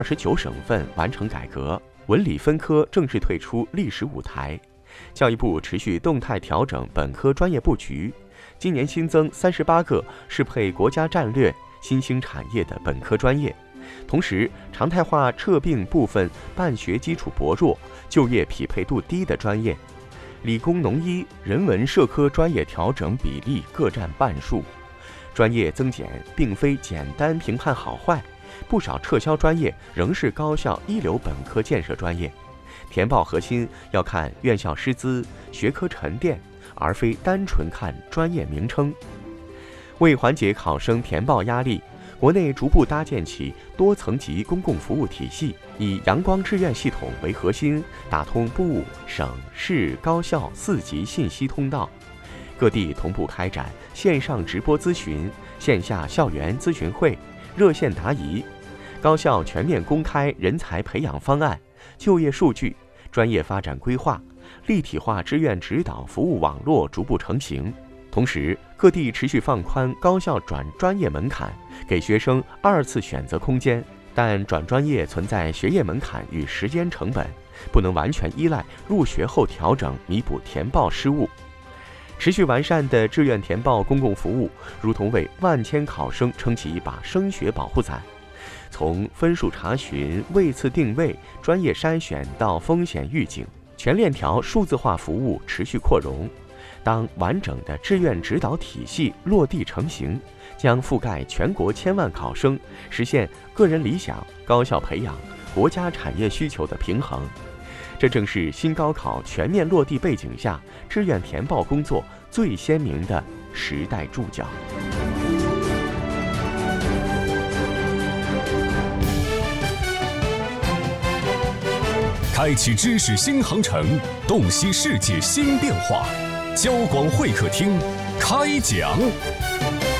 29省份完成改革，文理分科正式退出历史舞台。教育部持续动态调整本科专业布局，今年新增38个适配国家战略、新兴产业的本科专业，同时常态化撤并部分办学基础薄弱、就业匹配度低的专业。理工农医、人文社科专业调整比例各占半数，专业增减并非简单评判好坏，不少撤销专业仍是高校一流本科建设专业。填报核心要看院校师资、学科沉淀，而非单纯看专业名称。为缓解考生填报压力，国内逐步搭建起多层级公共服务体系，以阳光志愿系统为核心，打通部、省、市、高校4级信息通道。各地同步开展线上直播咨询、线下校园咨询会、热线答疑，高校全面公开人才培养方案、就业数据、专业发展规划，立体化志愿指导服务网络逐步成型。同时，各地持续放宽高校转专业门槛，给学生2次选择空间，但转专业存在学业门槛与时间成本，不能完全依赖入学后调整弥补填报失误。持续完善的志愿填报公共服务，如同为万千考生撑起一把升学保护伞。从分数查询、位次定位、专业筛选到风险预警，全链条数字化服务持续扩容。当完整的志愿指导体系落地成型，将覆盖全国千万考生，实现个人理想、高校培养、国家产业需求的平衡。这正是新高考全面落地背景下志愿填报工作最鲜明的时代注脚。 开启知识新航程，洞悉世界新变化。交广会客厅开讲。